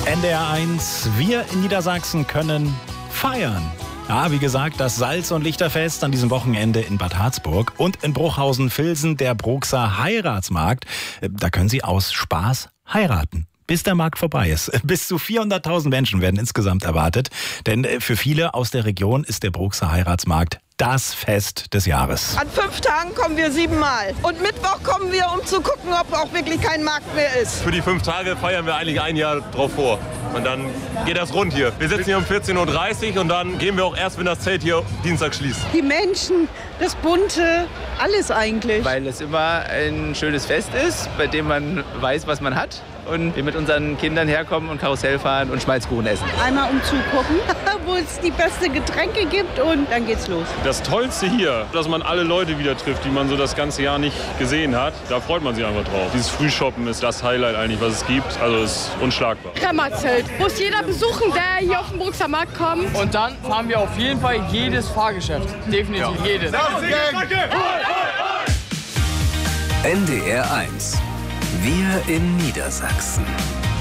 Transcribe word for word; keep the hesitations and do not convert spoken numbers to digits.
N D R eins, wir in Niedersachsen können feiern. Ja, wie gesagt, das Salz- und Lichterfest an diesem Wochenende in Bad Harzburg und in Bruchhausen-Vilsen der Bruxer Heiratsmarkt. Da können Sie aus Spaß heiraten, bis der Markt vorbei ist. Bis zu vierhunderttausend Menschen werden insgesamt erwartet. Denn für viele aus der Region ist der Bruxer Heiratsmarkt das Fest des Jahres. An fünf Tagen kommen wir siebenmal. Und Mittwoch kommen wir, um zu gucken, ob auch wirklich kein Markt mehr ist. Für die fünf Tage feiern wir eigentlich ein Jahr drauf vor. Und dann geht das rund hier. Wir sitzen hier um vierzehn Uhr dreißig und dann gehen wir auch erst, wenn das Zelt hier Dienstag schließt. Die Menschen, das Bunte, alles eigentlich. Weil es immer ein schönes Fest ist, bei dem man weiß, was man hat. Und wir mit unseren Kindern herkommen und Karussell fahren und Schmalzkuchen essen. Einmal umzugucken, wo es die besten Getränke gibt und dann geht's los. Das Tollste hier, dass man alle Leute wieder trifft, die man so das ganze Jahr nicht gesehen hat. Da freut man sich einfach drauf. Dieses Frühshoppen ist das Highlight eigentlich, was es gibt. Also es ist unschlagbar. Kremmerzelt. Muss jeder besuchen, der hier auf den Bruxer Markt kommt. Und dann fahren wir auf jeden Fall jedes Fahrgeschäft. Definitiv ja. jedes. N D R eins. Wir in Niedersachsen.